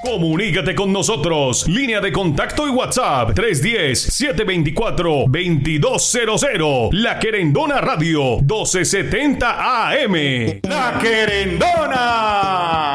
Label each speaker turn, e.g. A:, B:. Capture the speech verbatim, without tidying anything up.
A: Comunícate con nosotros. Línea de contacto y WhatsApp tres uno cero, siete dos cuatro, dos dos cero cero. La Querendona Radio doce setenta A M. La Querendona.